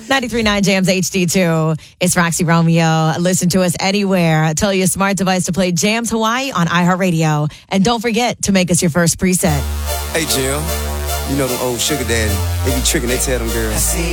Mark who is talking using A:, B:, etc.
A: 93.9 Jams HD2. It's Roxy Romeo. Listen to us anywhere. Tell your smart device to play Jams Hawaii on iHeartRadio. And don't forget to make us your first preset.
B: Hey, Jim. You know them old sugar daddy. They be tricking. They tell them girls.